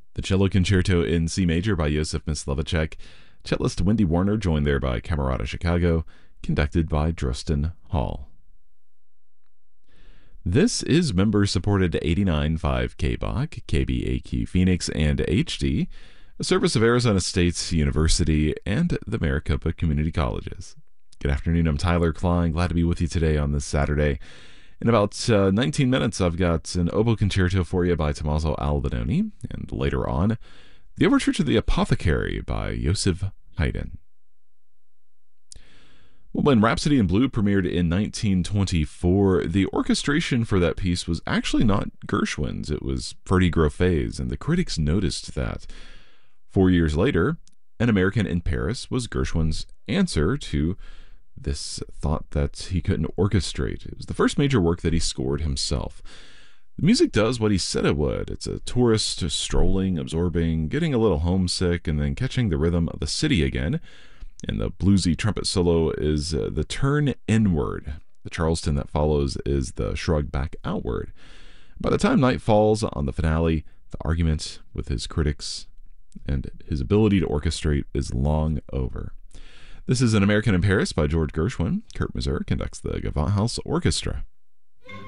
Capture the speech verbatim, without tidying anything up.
The Cello Concerto in C Major by Joseph Myslavacek, cellist Wendy Warner, joined there by Camerata Chicago, conducted by Drosten Hall. This is member-supported eighty-nine point five K B O C, K B A Q Phoenix, and H D, a service of Arizona State University and the Maricopa Community Colleges. Good afternoon, I'm Tyler Klein, glad to be with you today on this Saturday. In about uh, nineteen minutes, I've got an oboe concerto for you by Tommaso Albinoni, and later on, the Overture to the Apothecary by Joseph Haydn. Well, when Rhapsody in Blue premiered in nineteen twenty-four, the orchestration for that piece was actually not Gershwin's, it was Freddie Groffet's, and the critics noticed that. Four years later, An American in Paris was Gershwin's answer to this thought that he couldn't orchestrate. It was the first major work that he scored himself. The music does what he said it would. It's a tourist strolling, absorbing, getting a little homesick, and then catching the rhythm of the city again. And the bluesy trumpet solo is uh, the turn inward. The Charleston that follows is the shrug back outward. By the time night falls on the finale, the argument with his critics and his ability to orchestrate is long over. This is An American in Paris by George Gershwin. Kurt Masur conducts the Gewandhaus Orchestra.